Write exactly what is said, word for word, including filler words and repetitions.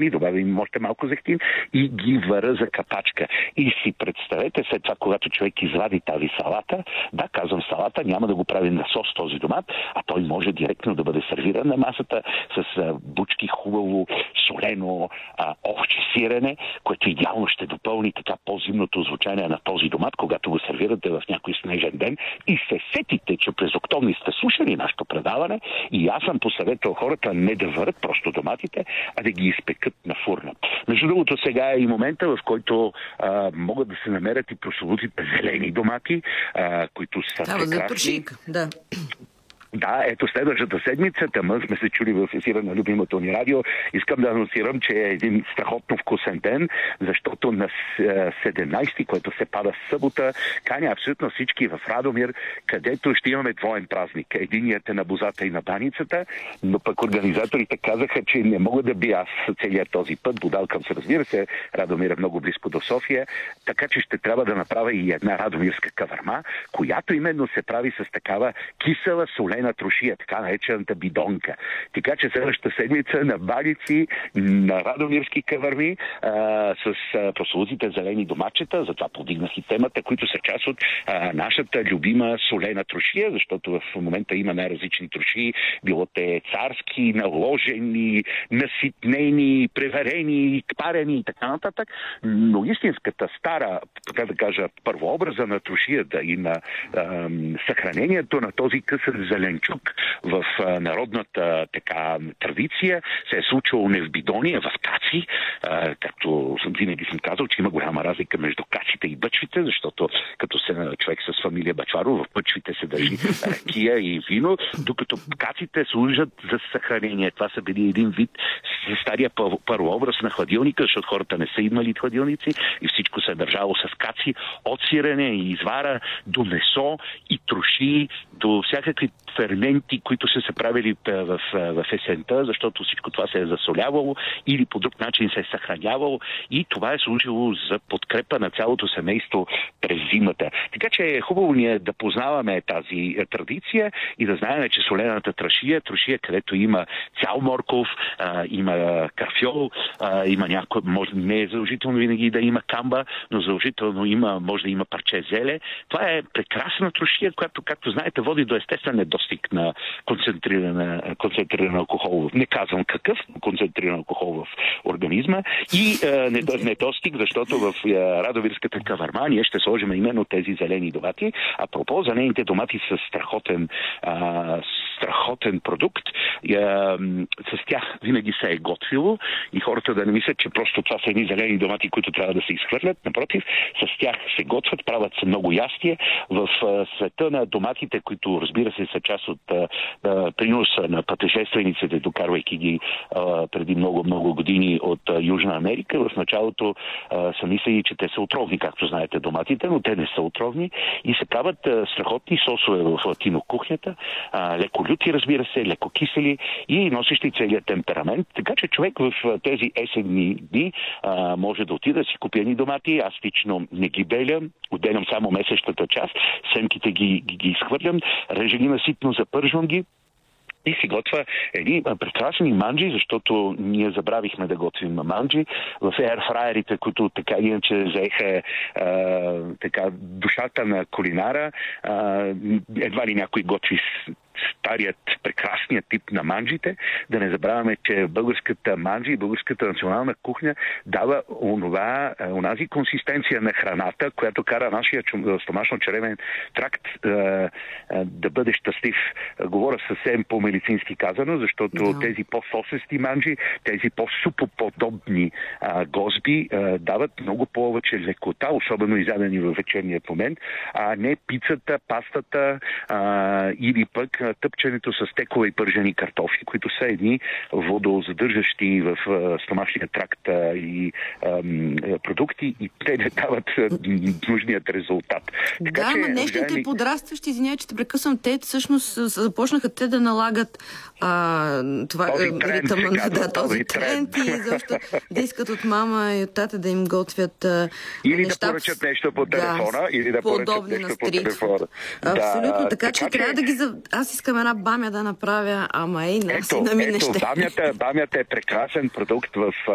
пармезани, добавям им още малко зехтин и ги вара за капачка. И си представете след това, когато човек извади тази салата, да, казвам салата, няма да го прави на сос този домат, а той може директно да бъде сервиран на масата с а, бучки хубаво, солено, а, овче сирене, което идеално ще допълни така по-зимното звучание на този домат, когато го сервирате в някой снежен ден и се сетите, че през октомври сте слушали нашето предаване и аз съм посъветвал хората не да варят просто доматите, а да ги изпекат на фурна. Между другото, сега е и момента, в който а, могат да се намерят и прословутите зелени домати, а, които са да, прекрасни. За туршик, да. Да, ето следващата седмица, тъмън сме се чули в ефира на любимото ни радио. Искам да анонсирам, че е един страхотно вкусен ден, защото на седемнайсети, което се пада в събота, каня абсолютно всички в Радомир, където ще имаме двоен празник. Единият е на бозата и на баницата, но пък организаторите казаха, че не мога да би аз целият този път. Будалкам се, разбира се, Радомир е много близко до София, така че ще трябва да направя и една радомирска каварма, която именно се прави с такава кисела солена на трошия, така наречената бидонка. Така че следващата седмица на Баници, на радомирски каварми, а, с прословутите зелени домачета, затова подигнах и темата, които са част от а, нашата любима солена трошия, защото в момента има най-различни трошии, било те царски, наложени, наситнени, преварени, парени и така нататък. Но истинската стара, така да кажа, първообраза на трошията и на а, съхранението на този късен зеленчук в а, народната така традиция се е случвало не в бидони, а в каци. А, както винаги съм казал, че има голяма разлика между каците и бъчвите, защото като се човек с фамилия Бъчваров, в бъчвите се държи ракия и вино, докато каците служат за съхранение. Това са били един вид стария първообраз на хладилника, защото хората не са имали хладилници и всичко се е държало с каци, от сирене и извара до месо и троши, до всякакви ферменти, които са се правили в, в есента, защото всичко това се е засолявало или по друг начин се е съхранявало и това е служило за подкрепа на цялото семейство през зимата. Така че е хубаво ние да познаваме тази традиция и да знаем, че солената трошия, трошия, където има цял морков, а, има карфьол, а, има някой, може не е задължително винаги да има камба, но задължително има, може да има парче зеле. Това е прекрасна трошия, която, както знаете, води до естествен недостиг на концентриран, концентриран алкохол. Не казвам какъв, концентриран алкохол в организма и е, недостиг, защото в е, радомирската каварма ние ще сложим именно тези зелени домати. Апропо, зелените домати са страхотен, а, страхотен продукт. И, а, с тях винаги се е готвило и хората да не мислят, че просто това са едни зелени домати, които трябва да се изхвърлят. Напротив, с тях се готвят, правят се много ястие. В а, света на доматите, които разбира се са част от а, а, приноса на пътешествениците, докарвайки ги а, преди много-много години от а, Южна Америка. В началото а, са мислили, че те са отровни, както знаете, доматите, но те не са отровни и се правят а, страхотни сосове в латино кухнята, а, леко люти, разбира се, леко кисели и носещи целият темперамент. Така че човек в а, тези есенни дни а, може да отида да си купи едни домати. Аз лично не ги белям, отделям само месечната част, семките ги, ги, ги изхвърлям, режа ги наситно, запържвам ги и си готвя едни прекрасни манджи, защото ние забравихме да готвим манджи в ерфрайерите, които така иначе взеха а, така душата на кулинара. А, едва ли някой готви старият, прекрасният тип на манджите. Да не забравяме, че българската манджи и българската национална кухня дава онова, онази консистенция на храната, която кара нашия стомашно-черевен тракт е, е, да бъде щастлив. Говоря съвсем по-медицински казано, защото да. тези по-сосести манджи, тези по-супоподобни а, гозби а, дават много повече лекота, особено изядени във вечерния момент, а не пицата, пастата а, или пък тъпченето с текове и пържени картофи, които са едни водозадържащи в стомашния тракт и ам, продукти и те не дават нужният резултат. Така, да, но днешните уважаеми... подрастващи, извиня, че те прекъсвам, те всъщност започнаха те да налагат а, това, ритъма, да, този тренд и защо да искат от мама и от тата да им готвят а, или неща, да поръчат нещо по телефона, да, или да поръчат нещо по телефона. Абсолютно, да, така, че, че трябва да ги... Аз искам една бамя да направя, ами ей, нас ето, и на ми ето, не ще. Бамята, бамята е прекрасен продукт в